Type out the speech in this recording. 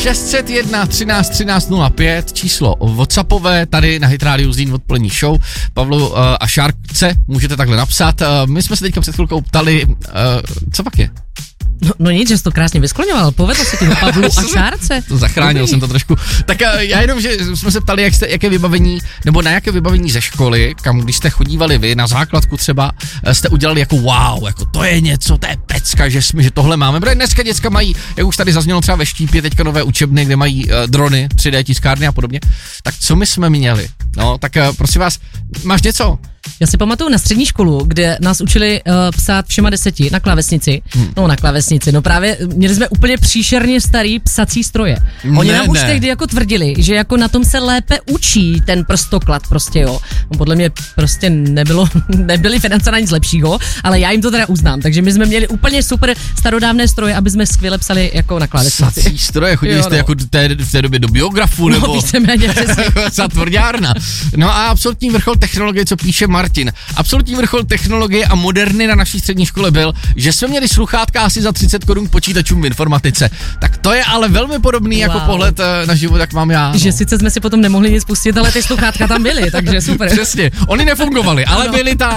601 13 13 05, číslo WhatsAppové, tady na Hit Radio Zlín odpolední show. Pavlu a Šárce můžete takhle napsat. My jsme se teďka před chvilkou ptali, co pak je? No nic, že jsi to krásně vyskloňoval, povedl se ti Pavlu a Šárce. To zachránil jsem to trošku. Tak já jenom, že jsme se ptali, jaké vybavení, nebo na jaké vybavení ze školy, kam když jste chodívali vy, na základku třeba, jste udělali jako wow, jako to je něco, to je pecka, že tohle máme. Protože dneska děcka mají, jak už tady zaznělo třeba ve Štípě, teďka nové učebny, kde mají drony, 3D tiskárny a podobně. Tak co my jsme měli? No, tak prosím vás, máš něco? Já si pamatuju na střední školu, kde nás učili psát všema 10 na klávesnici. No na klávesnici, no právě měli jsme úplně příšerně starý psací stroje. Oni nám už tehdy jako tvrdili, že jako na tom se lépe učí ten prstoklad prostě, jo. No, podle mě prostě nebyly finance na nic lepšího, ale já jim to teda uznám. Takže my jsme měli úplně super starodávné stroje, aby jsme skvěle psali jako na klávesnici. Psací stroje, chodili jste jako v té době do biografu, nebo víceméně přesně. za tvrdárna. No a absolutní vrchol technologie, co píše Martin. Absolutní vrchol technologie a moderny na naší střední škole byl, že jsme měli sluchátka asi za 30 korun k počítačům v informatice. Tak to je ale velmi podobný jako pohled na život, jak mám já. No. Že sice jsme si potom nemohli nic pustit, ale ty sluchátka tam byly, takže super. Přesně, oni nefungovaly, ale byly tam.